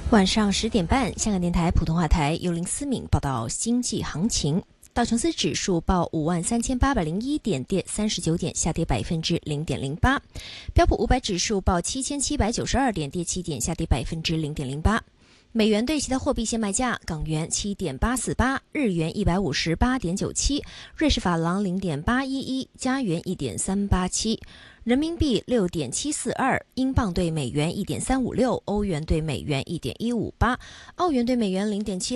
晚上10点半，香港电台普通话台由林思敏报道经济行情。道琼斯指数报53801点，跌39点，下跌0.08%。标普500指数报7792点，跌7点，下跌0.08%。美元对其他货币现卖价：港元7.848，日元158.97，瑞士法郎0.811，加元1.387。人民币6.742，英镑对美元1.356，欧元对美元1.158，澳元对美元0.7。